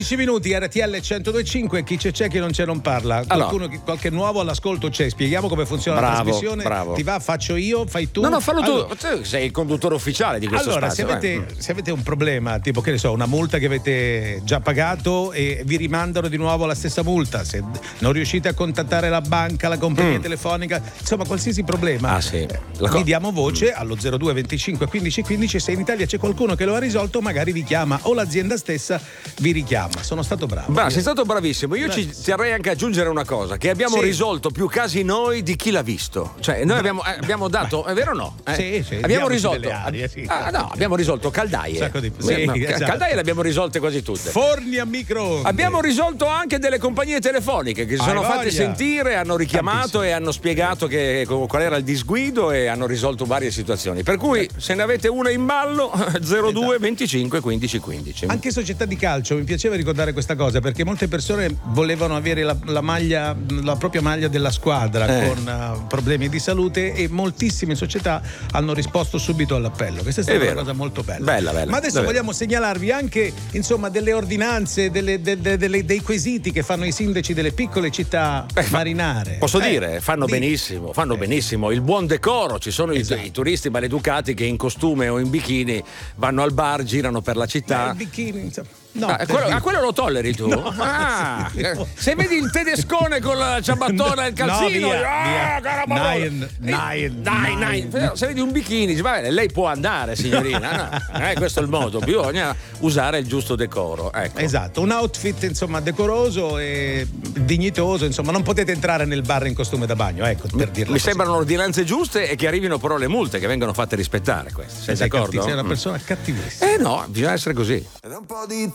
10 minuti, RTL 102.5, chi c'è chi non c'è non parla. Qualcuno, qualche nuovo all'ascolto c'è. Spieghiamo come funziona la trasmissione. Bravo. Ti va, faccio io, fai tu. No, fallo tu. Sei il conduttore ufficiale di questo spazio. Se avete un problema, tipo che ne so, una multa che avete già pagato e vi rimandano di nuovo la stessa multa, se non riuscite a contattare la banca, la compagnia telefonica, insomma qualsiasi problema, vi diamo voce allo 02 25 15 15. Se in Italia c'è qualcuno che lo ha risolto, magari vi chiama o l'azienda stessa vi richiama. Sono stato bravo. Sei stato bravissimo. Io ci terrei anche a aggiungere una cosa: che abbiamo risolto più casi noi di chi l'ha visto. Cioè, noi abbiamo dato, è vero o no? Sì. Abbiamo risolto. Abbiamo risolto caldaie. Caldaie le abbiamo risolte quasi tutte. Forni a microonde. Abbiamo risolto anche delle compagnie telefoniche che si sono fatte sentire, hanno richiamato e hanno spiegato qual era il disguido e hanno risolto varie situazioni. Per cui, se ne avete una in ballo, 02 25 15 15. Anche società di calcio, mi piaceva ricordare questa cosa perché molte persone volevano avere la maglia, la propria maglia della squadra con problemi di salute, e moltissime società hanno risposto subito all'appello. Questa è stata una cosa molto bella. Ma adesso vogliamo segnalarvi anche, insomma, delle ordinanze, dei quesiti che fanno i sindaci delle piccole città marinare. Posso dire, fanno benissimo il buon decoro. Ci sono i turisti maleducati che in costume o in bikini vanno al bar, girano per la città. Il bikini, insomma. No, quello lo tolleri tu? No, se vedi il tedescone con la ciabattona e il calzino, se vedi un bikini, va bene, lei può andare, signorina. Questo è il modo, bisogna usare il giusto decoro. Ecco. Esatto, un outfit insomma decoroso e dignitoso, insomma, non potete entrare nel bar in costume da bagno, ecco, per dirlo. Mi sembrano ordinanze giuste e che arrivino però le multe, che vengono fatte rispettare queste. Sei d'accordo? Sei una persona cattivissima. No, bisogna essere così. Un po' di